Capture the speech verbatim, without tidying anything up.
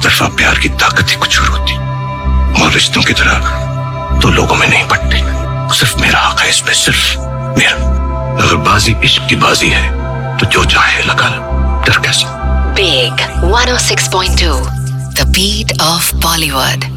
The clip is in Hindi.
तरफा प्यार की ताकत ही कुछ और होती, और रिश्तों की तरह दो लोगों में नहीं पड़ती। सिर्फ मेरा हक है इसमें, सिर्फ मेरा। अगर बाजी इश्क की बाजी है तो जो चाहे लगा लो, डर कैसे। Big one oh six point two, the beat of Bollywood.